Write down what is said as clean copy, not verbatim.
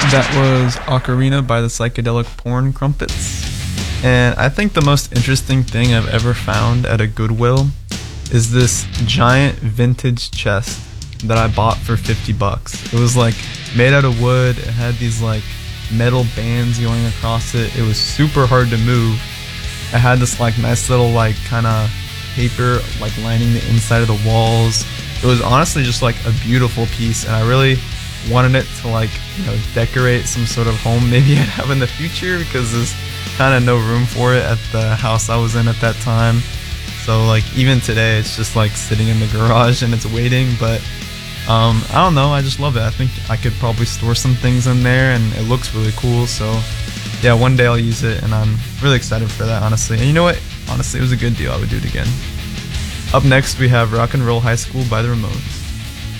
That was Ocarina by the Psychedelic Porn Crumpets. And I think the most interesting thing I've ever found at a Goodwill is this giant vintage chest that I bought for $50. It was like made out of wood. It had these like metal bands going across it. It was super hard to move. It had this like nice little like kind of paper like lining the inside of the walls. It was honestly just like a beautiful piece, and I really wanted it to like, you know, decorate some sort of home maybe I'd have in the future, because there's kind of no room for it at the house I was in at that time. So like even today it's just like sitting in the garage and it's waiting, but I don't know, I just love it. I think I could probably store some things in there and it looks really cool. So yeah, one day I'll use it and I'm really excited for that, honestly. And you know what? Honestly, it was a good deal. I would do it again. Up next we have Rock and Roll High School by the Ramones.